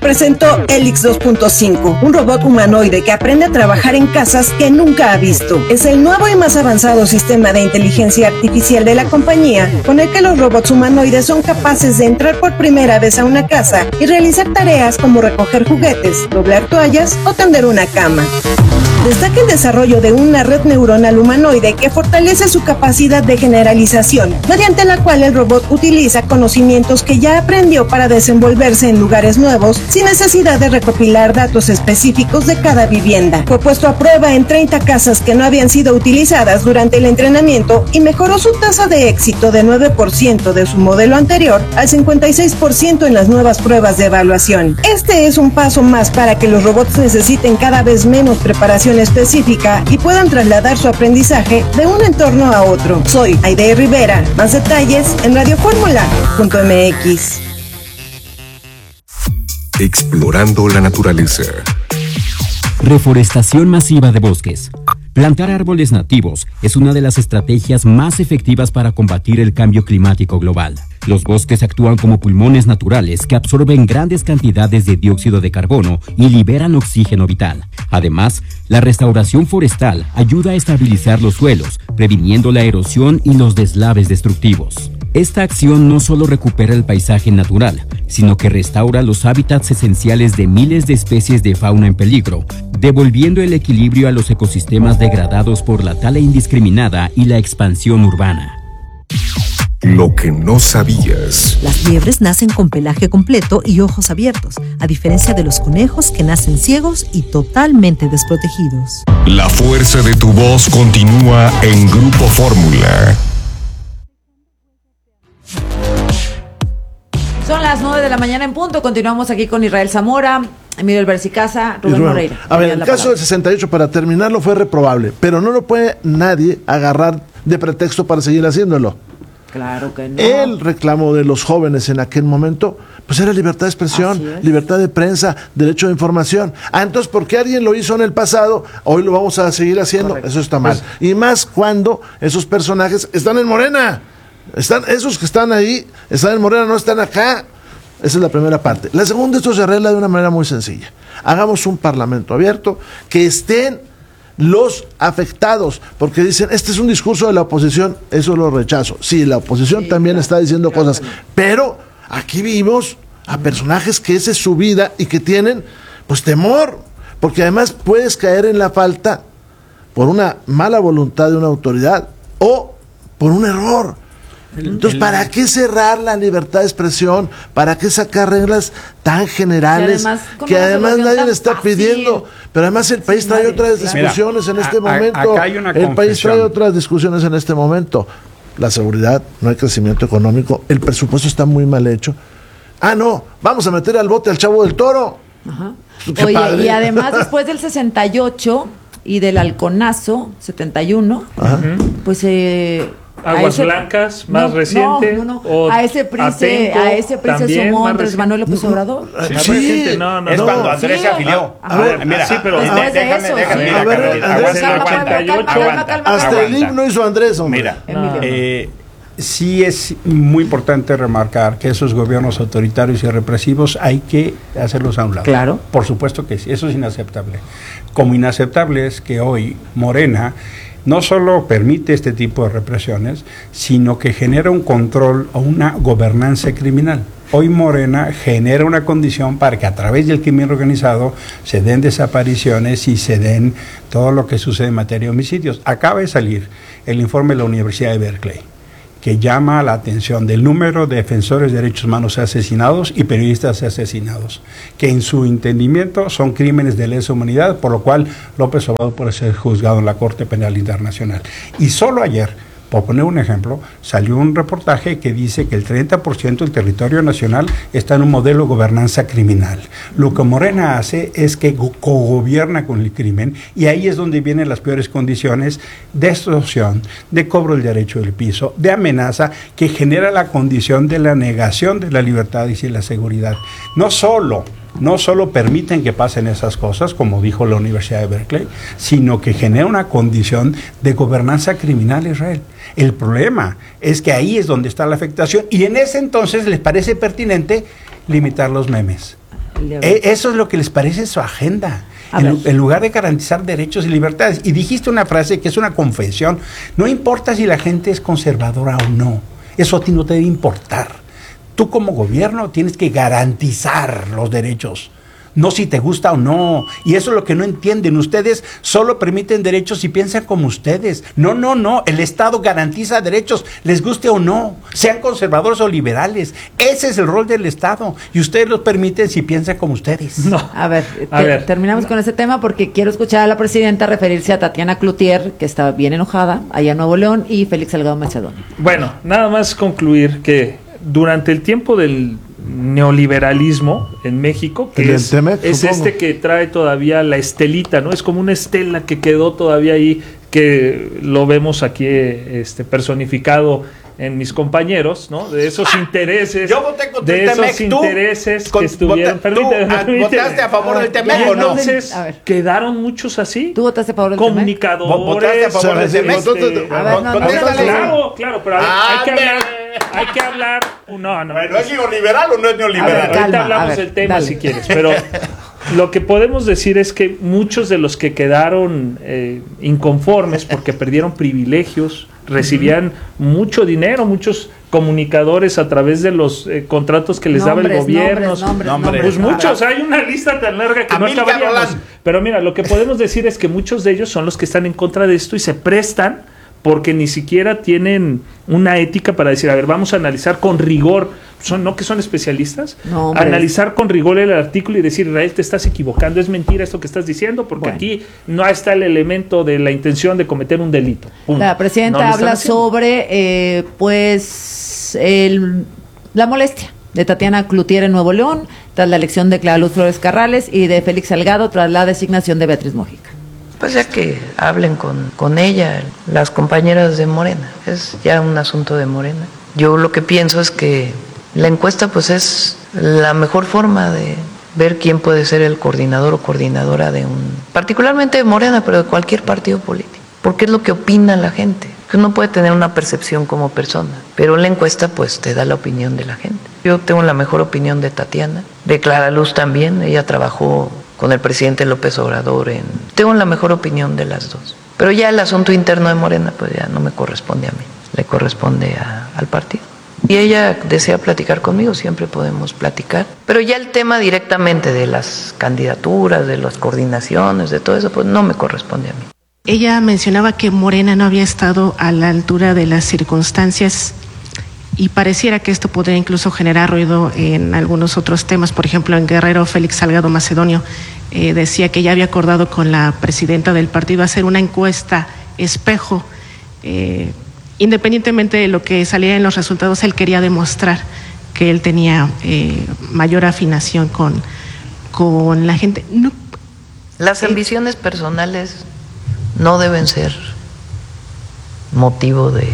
Presentó Helix 2.5, un robot humanoide que aprende a trabajar en casas que nunca ha visto. Es el nuevo y más avanzado sistema de inteligencia artificial de la compañía, con el que los robots humanoides son capaces de entrar por primera vez a una casa y realizar tareas como recoger juguetes, doblar toallas o tender una cama. Destaca el desarrollo de una red neuronal humanoide que fortalece su capacidad de generalización, mediante la cual el robot utiliza conocimientos que ya aprendió para desenvolverse en lugares nuevos, sin necesidad de recopilar datos específicos de cada vivienda. Fue puesto a prueba en 30 casas que no habían sido utilizadas durante el entrenamiento y mejoró su tasa de éxito de 9% de su modelo anterior al 56% en las nuevas pruebas de evaluación. Este es un paso más para que los robots necesiten cada vez menos preparación específica y puedan trasladar su aprendizaje de un entorno a otro. Soy Aide Rivera. Más detalles en radioformula.mx. Explorando la naturaleza. Reforestación masiva de bosques. Plantar árboles nativos es una de las estrategias más efectivas para combatir el cambio climático global. Los bosques actúan como pulmones naturales que absorben grandes cantidades de dióxido de carbono y liberan oxígeno vital. Además, la restauración forestal ayuda a estabilizar los suelos, previniendo la erosión y los deslaves destructivos. Esta acción no solo recupera el paisaje natural, sino que restaura los hábitats esenciales de miles de especies de fauna en peligro, devolviendo el equilibrio a los ecosistemas degradados por la tala indiscriminada y la expansión urbana. Lo que no sabías. Las liebres nacen con pelaje completo y ojos abiertos, a diferencia de los conejos que nacen ciegos y totalmente desprotegidos. La fuerza de tu voz continúa en Grupo Fórmula. Son las 9 de la mañana en punto. Continuamos aquí con Israel Zamora, Emilio Albercicasa, Rubén Moreira. A ver, el caso del 68, para terminarlo, fue reprobable, pero no lo puede nadie agarrar de pretexto para seguir haciéndolo. Claro que no. El reclamo de los jóvenes en aquel momento, pues era libertad de expresión, libertad de prensa, derecho de información. Entonces, porque alguien lo hizo en el pasado, hoy lo vamos a seguir haciendo. Correcto. Eso está mal. Y más cuando esos personajes están en Morena. Esos que están ahí, están en Morena, no están acá. Esa es la primera parte. La segunda, esto se arregla de una manera muy sencilla. Hagamos un parlamento abierto, que estén los afectados, porque dicen, este es un discurso de la oposición, eso lo rechazo. Sí, la oposición también está diciendo cosas, pero aquí vimos a personajes que esa es su vida y que tienen, pues, temor, porque además puedes caer en la falta por una mala voluntad de una autoridad o por un error. Entonces, ¿para qué cerrar la libertad de expresión? ¿Para qué sacar reglas tan generales que además nadie le está pidiendo? Pero además el país trae otras discusiones en este momento. El país trae otras discusiones en este momento. La seguridad, no hay crecimiento económico, el presupuesto está muy mal hecho. No, vamos a meter al bote al Chavo del Toro. Ajá. Oye, padre. Y además después del 68 y del halconazo 71, pues Aguas Blancas, más reciente. A ese PRI se sumó Andrés Manuel López Obrador. Sí. Es cuando Andrés se afilió. Mira, sí, pero déjame. Hasta el himno hizo Andrés, hombre. Mira, sí es muy importante remarcar que esos gobiernos autoritarios y represivos hay que hacerlos a un lado. Claro. Por supuesto que sí, eso es inaceptable. Como inaceptable es que hoy Morena no solo permite este tipo de represiones, sino que genera un control o una gobernanza criminal. Hoy Morena genera una condición para que a través del crimen organizado se den desapariciones y se den todo lo que sucede en materia de homicidios. Acaba de salir el informe de la Universidad de Berkeley, que llama la atención del número de defensores de derechos humanos asesinados y periodistas asesinados, que en su entendimiento son crímenes de lesa humanidad, por lo cual López Obrador puede ser juzgado en la Corte Penal Internacional. Y solo ayer, por poner un ejemplo, salió un reportaje que dice que el 30% del territorio nacional está en un modelo de gobernanza criminal. Lo que Morena hace es que cogobierna con el crimen, y ahí es donde vienen las peores condiciones de extorsión, de cobro del derecho del piso, de amenaza, que genera la condición de la negación de la libertad y la seguridad. No solo permiten que pasen esas cosas, como dijo la Universidad de Berkeley, sino que genera una condición de gobernanza criminal, Israel. El problema es que ahí es donde está la afectación, y en ese entonces les parece pertinente limitar los memes. Eso es lo que les parece su agenda. En lugar de garantizar derechos y libertades. Y dijiste una frase que es una confesión. No importa si la gente es conservadora o no. Eso a ti no te debe importar. Tú como gobierno tienes que garantizar los derechos. No si te gusta o no. Y eso es lo que no entienden. Ustedes solo permiten derechos y piensan como ustedes. No. El Estado garantiza derechos, les guste o no. Sean conservadores o liberales. Ese es el rol del Estado. Y ustedes los permiten si piensan como ustedes. No. A ver, terminamos con ese tema porque quiero escuchar a la presidenta referirse a Tatiana Cloutier, que está bien enojada, allá en Nuevo León, y Félix Salgado Macedonio. Bueno, nada más concluir que durante el tiempo del neoliberalismo en México, que es este que trae todavía la estelita, ¿no? Es como una estela que quedó todavía ahí, que lo vemos aquí personificado en mis compañeros, ¿no? De esos intereses. Yo voté contra de el esos Temec. intereses que estuvieron. ¿Tú votaste a favor del Temec o no? Entonces, quedaron muchos así. ¿Tú votaste a favor del Temec? Comunicadores. ¿Votaste a favor del Temec? Claro, pero hay que hablar. No. ¿No es neoliberal o no es neoliberal? Ahorita hablamos del tema si quieres, pero lo que podemos decir es que muchos de los que quedaron inconformes porque perdieron privilegios, recibían mucho dinero, muchos comunicadores a través de los contratos que les daba el gobierno. Pues muchos, hay una lista tan larga que no acabaríamos. Pero mira, lo que podemos decir es que muchos de ellos son los que están en contra de esto y se prestan porque ni siquiera tienen una ética para decir, a ver, vamos a analizar con rigor, no que son especialistas, analizar con rigor el artículo y decir, Israel, te estás equivocando, es mentira esto que estás diciendo, porque aquí no está el elemento de la intención de cometer un delito. La presidenta habla sobre, la molestia de Tatiana Cloutier en Nuevo León, tras la elección de Clara Luz Flores Carrales, y de Félix Salgado, tras la designación de Beatriz Mujica. Pues ya que hablen con ella, las compañeras de Morena, es ya un asunto de Morena. Yo lo que pienso es que la encuesta pues es la mejor forma de ver quién puede ser el coordinador o coordinadora particularmente de Morena, pero de cualquier partido político, porque es lo que opina la gente, que uno puede tener una percepción como persona, pero la encuesta pues te da la opinión de la gente. Yo tengo la mejor opinión de Tatiana, de Clara Luz también, ella trabajó con el presidente López Obrador. Tengo la mejor opinión de las dos. Pero ya el asunto interno de Morena, pues ya no me corresponde a mí, le corresponde al partido. Y ella desea platicar conmigo, siempre podemos platicar. Pero ya el tema directamente de las candidaturas, de las coordinaciones, de todo eso, pues no me corresponde a mí. Ella mencionaba que Morena no había estado a la altura de las circunstancias y pareciera que esto podría incluso generar ruido en algunos otros temas. Por ejemplo, en Guerrero, Félix Salgado Macedonio decía que ya había acordado con la presidenta del partido hacer una encuesta espejo. Independientemente de lo que saliera en los resultados, él quería demostrar que él tenía mayor afinación con la gente. No. Las ambiciones personales no deben ser motivo de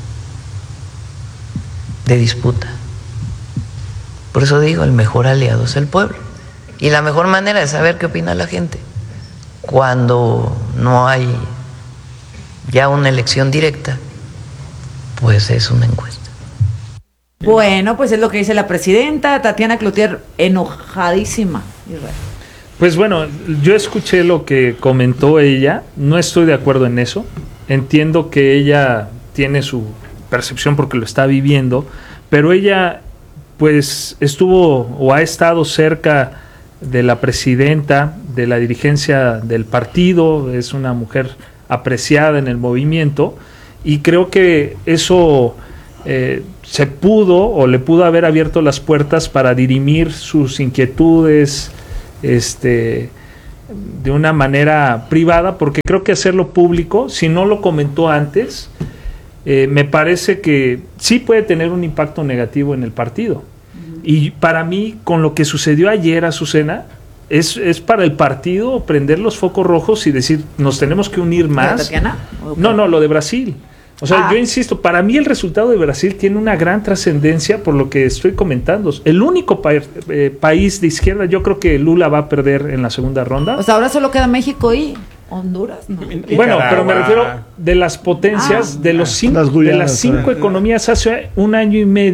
disputa. Por eso digo, el mejor aliado es el pueblo. Y la mejor manera de saber qué opina la gente, cuando no hay ya una elección directa, pues es una encuesta. Bueno, pues es lo que dice la presidenta. Tatiana Cloutier enojadísima, Israel. Pues bueno, yo escuché lo que comentó ella, no estoy de acuerdo en eso, entiendo que ella tiene su percepción porque lo está viviendo, pero ella pues estuvo o ha estado cerca de la presidenta, de la dirigencia del partido, es una mujer apreciada en el movimiento y creo que eso se pudo o le pudo haber abierto las puertas para dirimir sus inquietudes de una manera privada, porque creo que hacerlo público, si no lo comentó antes, me parece que sí puede tener un impacto negativo en el partido. Y para mí, con lo que sucedió ayer, Azucena, es para el partido prender los focos rojos y decir, nos tenemos que unir más. ¿Tatiana? Okay. No, lo de Brasil. O sea, yo insisto, para mí el resultado de Brasil tiene una gran trascendencia por lo que estoy comentando. El único país de izquierda, yo creo que Lula va a perder en la segunda ronda. O sea, ahora solo queda México y Honduras, ¿no? Bueno, pero me refiero de las potencias, de las cinco economías hace un año y medio,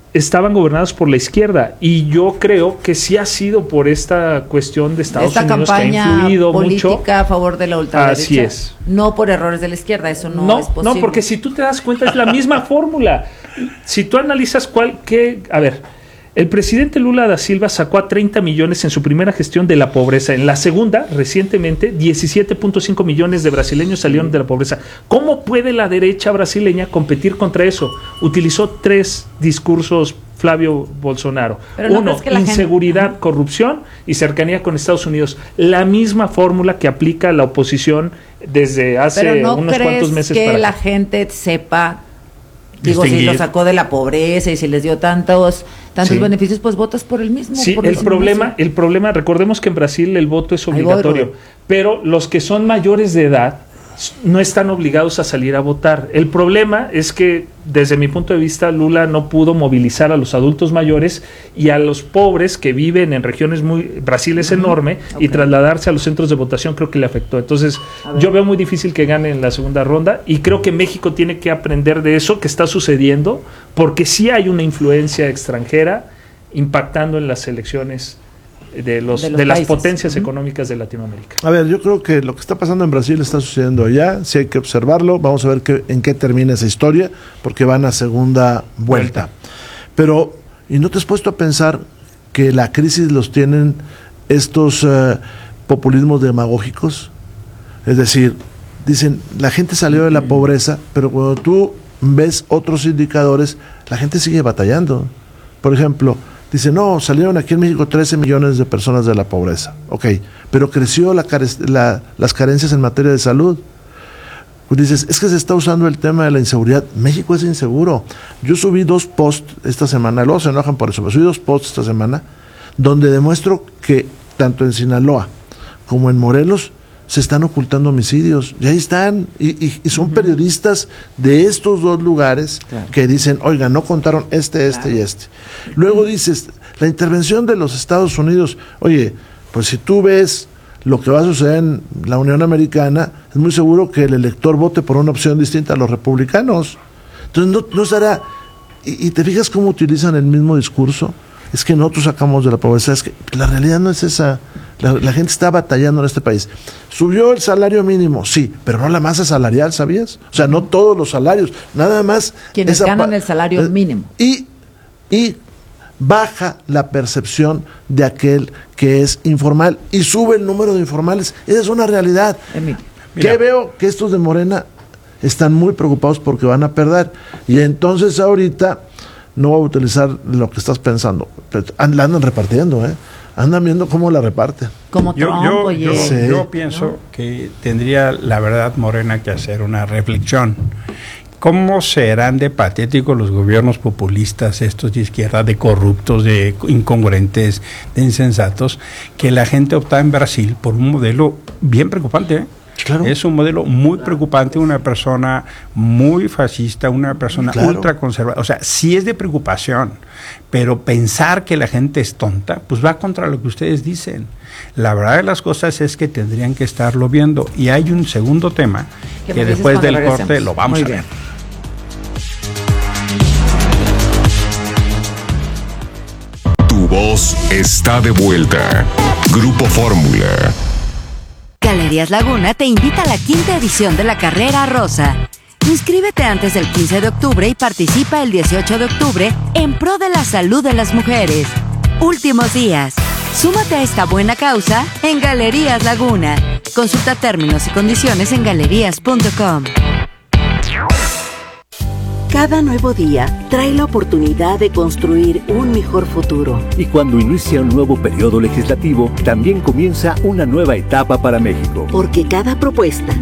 estaban gobernados por la izquierda, y yo creo que sí ha sido por esta cuestión de Estados Unidos que ha influido mucho. Política a favor de la ultraderecha. Así es. No por errores de la izquierda, eso no es posible. No, porque si tú te das cuenta es la misma fórmula. Si tú analizas a ver, el presidente Lula da Silva sacó a 30 millones en su primera gestión de la pobreza. En la segunda, recientemente, 17.5 millones de brasileños salieron de la pobreza. ¿Cómo puede la derecha brasileña competir contra eso? Utilizó 3 discursos Flavio Bolsonaro. Pero uno, inseguridad, corrupción y cercanía con Estados Unidos. La misma fórmula que aplica la oposición desde hace unos cuantos meses. ¿Pero no crees que la gente sepa, si lo sacó de la pobreza y si les dio tantos beneficios, pues votas por el mismo? Sí, el problema, recordemos que en Brasil el voto es obligatorio, pero los que son mayores de edad no están obligados a salir a votar. El problema es que, desde mi punto de vista, Lula no pudo movilizar a los adultos mayores y a los pobres que viven en regiones Brasil es enorme, y trasladarse a los centros de votación creo que le afectó. Entonces, yo veo muy difícil que gane en la segunda ronda, y creo que México tiene que aprender de eso que está sucediendo, porque sí hay una influencia extranjera impactando en las elecciones de las potencias económicas de Latinoamérica. A ver, yo creo que lo que está pasando en Brasil está sucediendo allá, sí hay que observarlo, vamos a ver en qué termina esa historia, porque van a segunda vuelta. Pero, ¿y no te has puesto a pensar que la crisis los tienen estos populismos demagógicos? Es decir, dicen, la gente salió de la pobreza, pero cuando tú ves otros indicadores, la gente sigue batallando. Por ejemplo, dice, no, salieron aquí en México 13 millones de personas de la pobreza. Ok, pero creció las carencias en materia de salud. Pues dices, es que se está usando el tema de la inseguridad. México es inseguro. Yo subí 2 posts esta semana, luego se enojan por eso, pero subí 2 posts esta semana, donde demuestro que tanto en Sinaloa como en Morelos se están ocultando homicidios, y ahí están, y son periodistas de estos 2 lugares que dicen, oiga, no contaron y este. Luego dices, la intervención de los Estados Unidos, oye, pues si tú ves lo que va a suceder en la Unión Americana, es muy seguro que el elector vote por una opción distinta a los republicanos. Entonces no será, y te fijas cómo utilizan el mismo discurso, es que nosotros sacamos de la pobreza, es que la realidad no es esa. La gente está batallando en este país. Subió el salario mínimo, sí, pero no la masa salarial, ¿sabías? O sea, no todos los salarios, nada más quienes ganan el salario mínimo. Y baja la percepción de aquel que es informal, y sube el número de informales. Esa es una realidad. Que veo que estos de Morena están muy preocupados porque van a perder, y entonces ahorita no voy a utilizar lo que estás pensando, pero la andan repartiendo, andan viendo cómo la reparten. Como yo pienso que tendría, la verdad, Morena, que hacer una reflexión. ¿Cómo serán de patéticos los gobiernos populistas, estos de izquierda, de corruptos, de incongruentes, de insensatos, que la gente opta en Brasil por un modelo bien preocupante, Claro. Es un modelo muy preocupante, una persona muy fascista, una persona ultraconservadora. O sea, sí es de preocupación, pero pensar que la gente es tonta, pues va contra lo que ustedes dicen. La verdad de las cosas es que tendrían que estarlo viendo. Y hay un segundo tema que después del corte lo vamos a ver. Tu voz está de vuelta. Grupo Fórmula. Galerías Laguna te invita a la 5ª edición de la Carrera Rosa. Inscríbete antes del 15 de octubre y participa el 18 de octubre en pro de la salud de las mujeres. Últimos días. Súmate a esta buena causa en Galerías Laguna. Consulta términos y condiciones en galerías.com. Cada nuevo día trae la oportunidad de construir un mejor futuro. Y cuando inicia un nuevo periodo legislativo, también comienza una nueva etapa para México. Porque cada propuesta